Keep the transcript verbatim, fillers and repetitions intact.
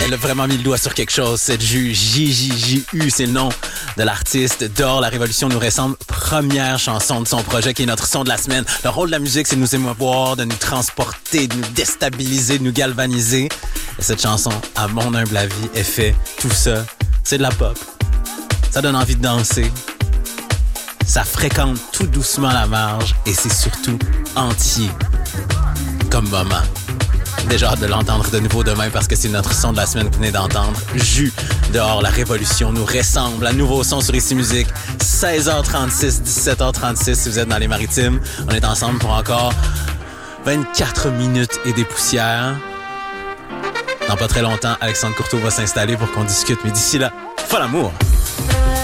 elle a vraiment mis le doigt sur quelque chose. Cette J J J U, c'est le nom de l'artiste. Dehors, la révolution nous ressemble. Première chanson de son projet qui est notre son de la semaine. Le rôle de la musique, c'est de nous émouvoir, de nous transporter, de nous déstabiliser, de nous galvaniser. Et cette chanson, à mon humble avis, est fait tout ça. C'est de la pop. Ça donne envie de danser. Ça fréquente tout doucement la marge et c'est surtout entier comme moment. Déjà hâte de l'entendre de nouveau demain parce que c'est notre son de la semaine que vous venez d'entendre. Jus, dehors, la révolution nous ressemble. Un nouveau son sur Ici Musique, seize heures trente-six, dix-sept heures trente-six si vous êtes dans les maritimes. On est ensemble pour encore vingt-quatre minutes et des poussières. Dans pas très longtemps, Alexandre Courteau va s'installer pour qu'on discute. Mais d'ici là, faut l'amour!